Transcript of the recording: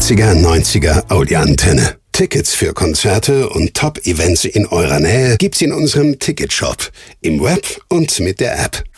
80er, 90er Audioantenne. Tickets für Konzerte und Top-Events in eurer Nähe gibt's in unserem Ticketshop, im Web und mit der App.